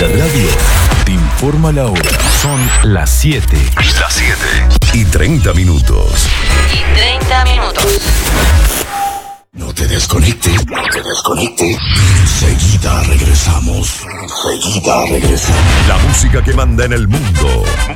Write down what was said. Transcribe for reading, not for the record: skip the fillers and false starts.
La radio te informa la hora. Son las 7. Las 7:30. No te desconectes. Enseguida regresamos. La música que manda en el mundo.